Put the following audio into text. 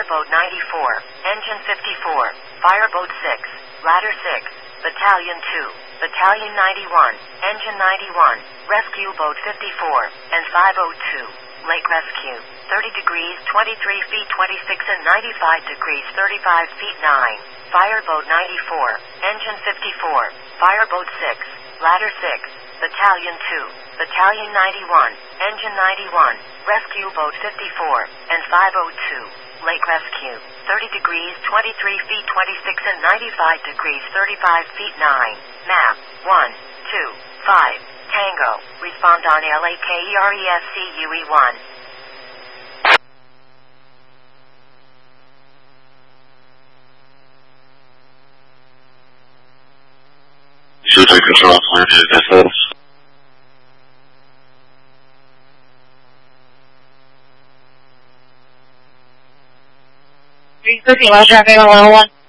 Fireboat 94, Engine 54, Fireboat 6, Ladder 6, Battalion 2, Battalion 91, Engine 91, Rescue Boat 54, and 502. Lake Rescue, 30 degrees 23 feet 26 and 95 degrees 35 feet 9. Fireboat 94, Engine 54, Fireboat 6, Ladder 6, Battalion 2, Battalion 91, Engine 91, Rescue Boat 54, and 502. Lake Rescue, 30 degrees 23 feet 26 and 95 degrees 35 feet 9. Map, 1, 2, 5. Tango, respond on LAKERESCUE 1. Should I control for the SS? Repeat, Roger, 1.